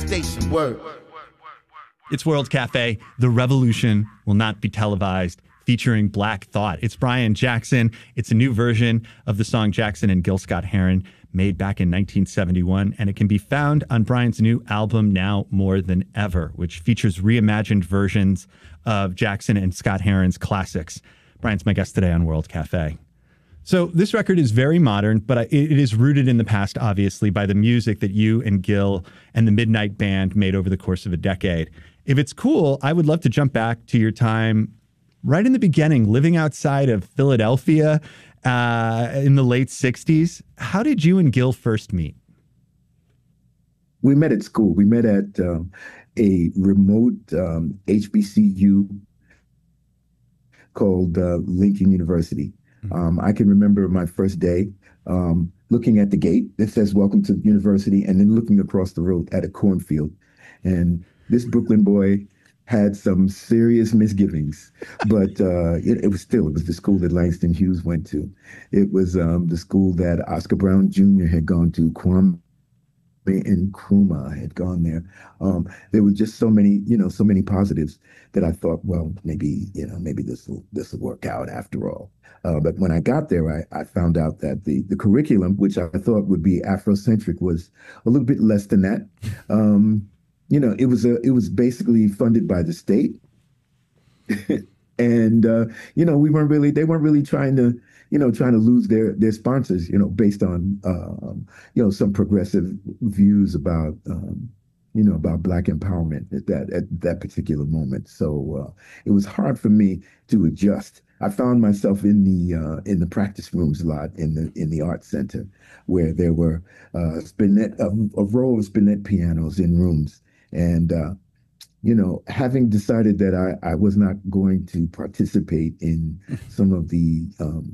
station. Word. It's World Cafe. The Revolution will not be televised, featuring Black Thought. It's Brian Jackson. It's a new version of the song Jackson and Gil Scott-Heron made back in 1971, and it can be found on Brian's new album, Now More Than Ever, which features reimagined versions of Jackson and Scott-Heron's classics. Brian's my guest today on World Cafe. So this record is very modern, but it is rooted in the past, obviously, by the music that you and Gil and the Midnight Band made over the course of a decade. If it's cool, I would love to jump back to your time right in the beginning, living outside of Philadelphia in the late 60s. How did you and Gil first meet? We met at school. We met at a remote HBCU called Lincoln University. I can remember my first day looking at the gate that says "Welcome to the University," and then looking across the road at a cornfield. And this Brooklyn boy had some serious misgivings, but it was the school that Langston Hughes went to. It was the school that Oscar Brown Jr. had gone to. Kwame Nkrumah had gone there. There were just so many positives that I thought, well, maybe this will work out after all. But when I got there, I found out that the curriculum, which I thought would be Afrocentric, was a little bit less than that. It was basically funded by the state. And they weren't really trying to lose their sponsors, based on some progressive views about Black empowerment at that particular moment. So it was hard for me to adjust. I found myself in the practice rooms a lot in the art center, where there were a row of spinet pianos in rooms. And, having decided that I was not going to participate in some of the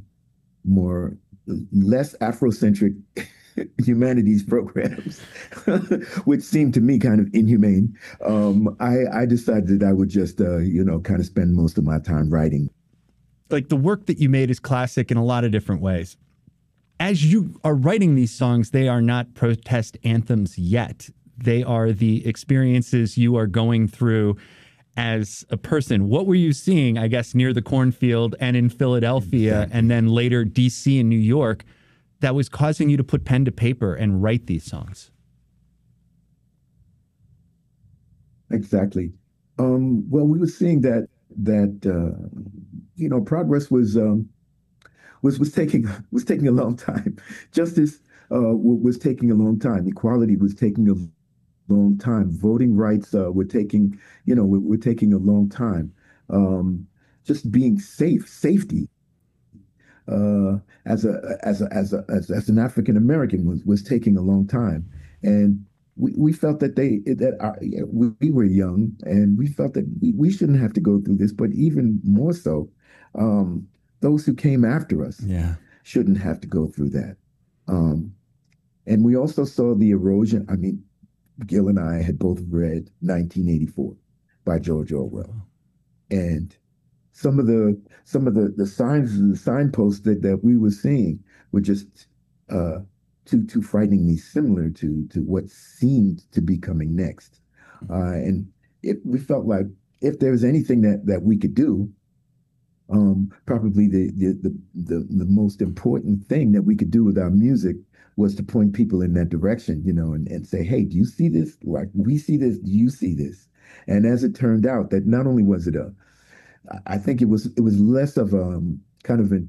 less Afrocentric humanities programs, which seemed to me kind of inhumane, I decided that I would just, kind of spend most of my time writing. Like, the work that you made is classic in a lot of different ways. As you are writing these songs, they are not protest anthems yet. They are the experiences you are going through as a person. What were you seeing, I guess, near the cornfield and in Philadelphia, exactly, and then later DC and New York, that was causing you to put pen to paper and write these songs? Exactly. Well, we were seeing that progress was taking a long time. Justice was taking a long time. Equality was taking a long time. Voting rights were taking a long time. Just being safety as an African American was taking a long time, and we felt that we were young, and we felt that we shouldn't have to go through this. But even more so, those who came after us shouldn't have to go through that. And we also saw the erosion. I mean, Gil and I had both read 1984 by George Orwell, and some of the signs, the signposts that we were seeing were just too frighteningly similar to what seemed to be coming next. And we felt like if there was anything that we could do, probably the most important thing that we could do with our music was to point people in that direction, and say, hey, do you see this? Like, we see this, do you see this? And as it turned out, that not only was it I think it was less of a kind of an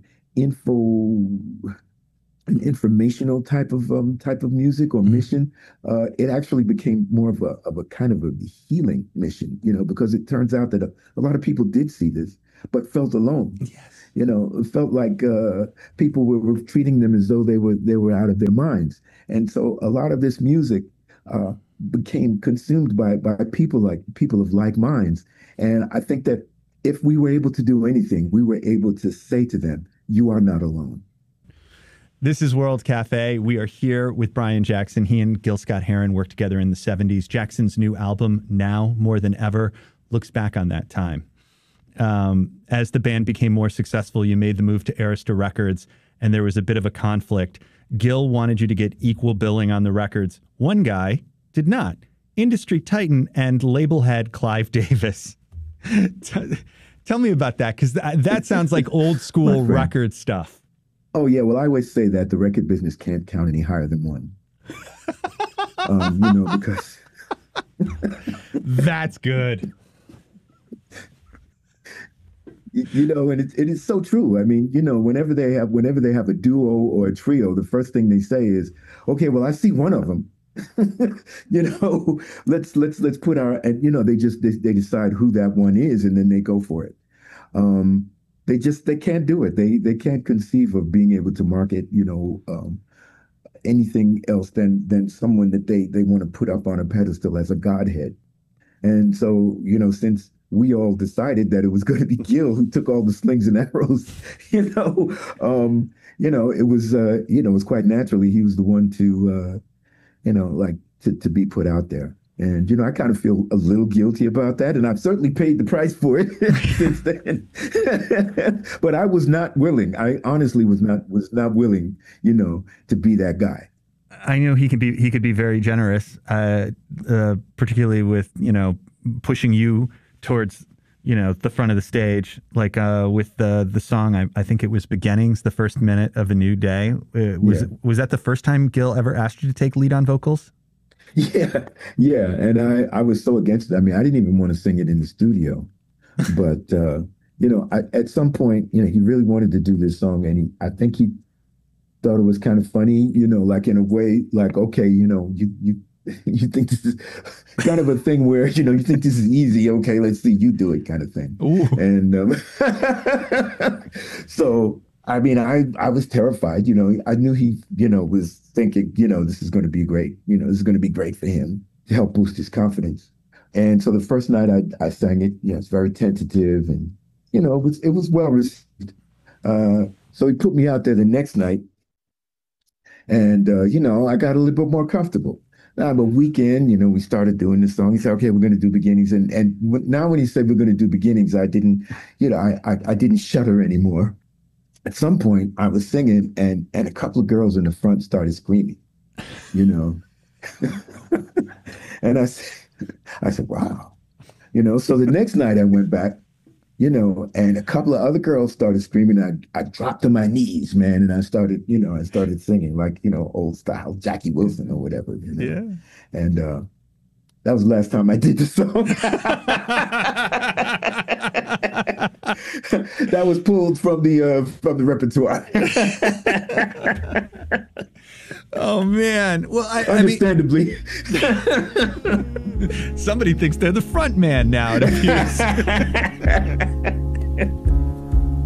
informational type of music or mission. It actually became more of a kind of a healing mission, because it turns out that a lot of people did see this, but felt alone. Yes. It felt like people were treating them as though they were out of their minds. And so a lot of this music became consumed by people of like minds. And I think that if we were able to do anything, we were able to say to them, you are not alone. This is World Cafe. We are here with Brian Jackson. He and Gil Scott-Heron worked together in the 70s. Jackson's new album, Now More Than Ever, looks back on that time. As the band became more successful, you made the move to Arista Records, and there was a bit of a conflict. Gil wanted you to get equal billing on the records. One guy did not. industry titan and label head Clive Davis. Tell me about that, because that sounds like old school record stuff. Oh, yeah. Well, I always say that the record business can't count any higher than one. Because that's good. And it is so true. I mean, whenever they have a duo or a trio, the first thing they say is, okay, well, I see one of them. Let's put our, and they decide who that one is, and then they go for it. They can't do it. They can't conceive of being able to market, anything else than someone that they want to put up on a pedestal as a godhead. And so, since we all decided that it was going to be Gil who took all the slings and arrows, it was quite naturally he was the one to, to be put out there. And, I kind of feel a little guilty about that. And I've certainly paid the price for it since then. But I was not willing. I honestly was not willing, to be that guy. I know he could be very generous, particularly with, pushing you towards, the front of the stage, like with the song, I think it was Beginnings, the first minute of A New Day. Was that the first time Gil ever asked you to take lead on vocals? Yeah. And I was so against it. I mean, I didn't even want to sing it in the studio. But, at some point, he really wanted to do this song. And I think he thought it was kind of funny, like in a way, like, okay, you think this is kind of a thing where, you think this is easy. Okay, let's see you do it kind of thing. Ooh. And so, I mean, I was terrified. I knew he, was thinking, this is going to be great. This is going to be great for him to help boost his confidence. And so the first night I sang it, it's very tentative and, it was well received. So he put me out there the next night and, I got a little bit more comfortable. Now, a weekend, we started doing this song. He said, okay, we're going to do Beginnings. And now when he said we're going to do Beginnings, I didn't, I didn't shudder anymore. At some point, I was singing, and a couple of girls in the front started screaming, and I said, wow, So the next night I went back, and a couple of other girls started screaming. I dropped to my knees, man, and I started singing like old style Jackie Wilson or whatever. Yeah. And that was the last time I did the song. That was pulled from the repertoire. Oh man! Well, understandably, somebody thinks they're the front man now.